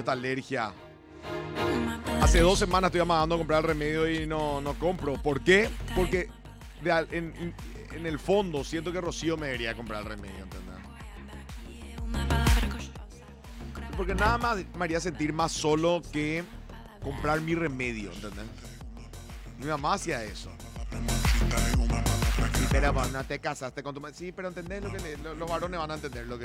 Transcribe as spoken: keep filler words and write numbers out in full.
esta alergia. Hace dos semanas estoy amagando a comprar el remedio y no, no compro. ¿Por qué? Porque de al- en, en- en el fondo siento que Rocío me debería comprar el remedio, ¿entendés? Porque nada más me haría sentir más solo que comprar mi remedio, ¿entendés? Mi mamá hacía eso. Sí, pero vos no te casaste con tu madre. Sí, pero entendés lo que le- lo- los varones van a entender lo que